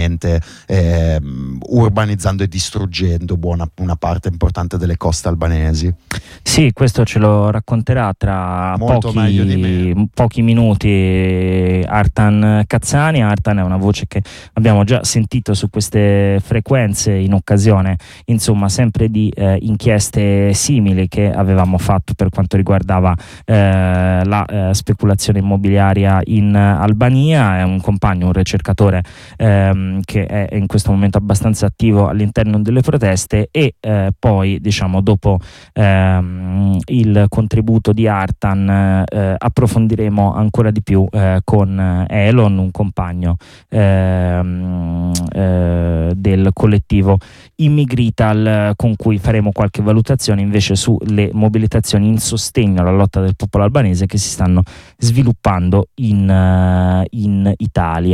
ovviamente urbanizzando e distruggendo una parte importante delle coste albanesi. Sì, questo ce lo racconterà tra pochi minuti Artan Cazzani. Artan è una voce che abbiamo già sentito su queste frequenze in occasione, insomma, sempre di inchieste simili che avevamo fatto per quanto riguardava la speculazione immobiliaria in Albania. È un compagno, un ricercatore che è in questo momento abbastanza attivo all'interno delle proteste, e poi, diciamo, dopo il contributo di Artan approfondiremo ancora di più con Elon, un compagno del collettivo Immigrital, con cui faremo qualche valutazione invece sulle mobilitazioni in sostegno alla lotta del popolo albanese che si stanno sviluppando in Italia.